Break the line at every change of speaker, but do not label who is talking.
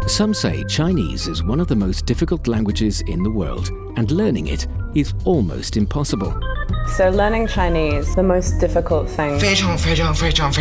Some say Chinese is one of the most difficult languages in the world, and learning it is almost impossible.
So learning Chinese, the most difficult thing.